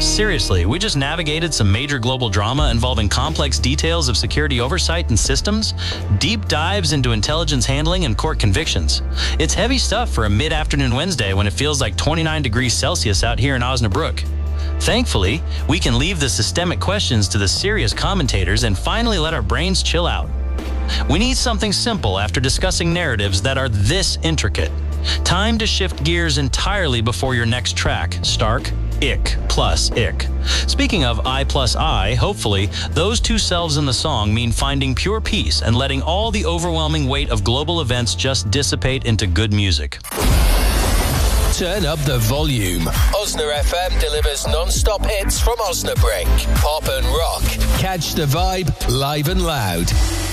Seriously, we just navigated some major global drama involving complex details of security oversight and systems, deep dives into intelligence handling and court convictions. It's heavy stuff for a mid-afternoon Wednesday when it feels like 29 degrees Celsius out here in Osnabrück. Thankfully, we can leave the systemic questions to the serious commentators and finally let our brains chill out. We need something simple after discussing narratives that are this intricate. Time to shift gears entirely before your next track, Stark. Ick plus ick. Speaking of I plus I, hopefully, those two selves in the song mean finding pure peace and letting all the overwhelming weight of global events just dissipate into good music. Turn up the volume. Osna FM delivers non-stop hits from Osnabrück. Pop and rock. Catch the vibe live and loud.